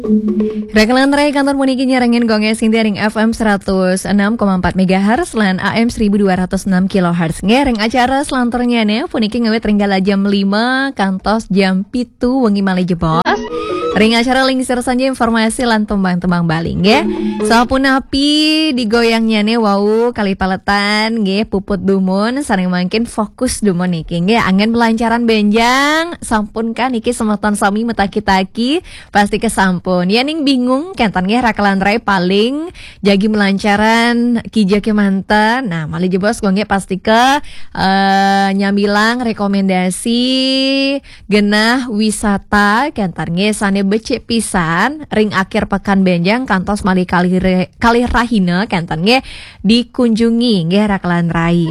Rekalan ray kantor puniki nyarengin gonge sintiring FM 106,4 MHz lan AM 1206 kHz. Ngereng acara selanturnya nih puniki ngewet ringgala jam 5 kantos jam 7 wengi malih jebos. Ring acara lingsir saja informasi lan tembang-tembang baling ya. Sampun api digoyangnya nih wau kali paletan nggih puput dumun saring mangkin fokus dumun niki nggih angin melancaran benjang sampun kan iki semeton sami metaki-taki pasti kesampun. Ya ning bingung kentan nggih rakalan rai paling jagi melancaran kija ke manten. Nah, malih jebos gonge pasti ke nyambilang rekomendasi genah wisata kentan nggih sane becek pisan ring akhir pekan benjang kantos malih kali rahina kentan nggih dikunjungi nggih rakalan rai.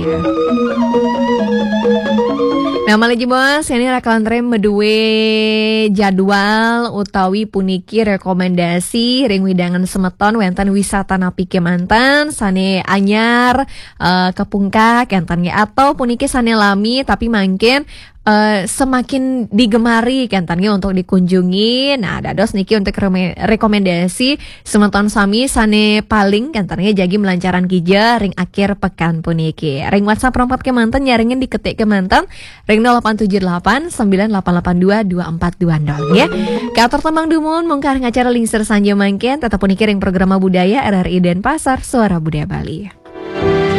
Nah malih jebos ini rakalan rai meduwe jadwal utawi puniki rekomendasi ring widangan semeton wenten wisata napi kemanten sane anyar kepungkak kentan nggih atau puniki sane lami tapi mangkin semakin digemari kentannya untuk dikunjungi. Nah, dados niki untuk rekomendasi semeton sami sane paling kentannya jagi melancaran kija ring akhir pekan puniki. Ring WhatsApp rompat kemanten nyaringin diketik kemanten ring 0878 9882 2420 ya. Kator tembang dumun mungkar ngacara lingsir sanja mangken tetap puniki ring programa budaya RRI Denpasar Suara Budaya Bali.